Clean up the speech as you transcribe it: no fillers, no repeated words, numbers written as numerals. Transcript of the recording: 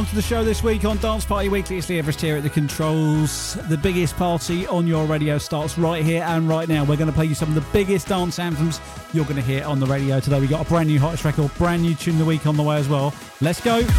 To the show this week on Dance Party Weekly. It's Lee Everest here at the controls. The biggest party on your radio starts right here and right now. We're going to play you some of the biggest dance anthems you're going to hear on the radio today. We got a brand new hottest record, brand new tune of the week on the way as well. Let's go.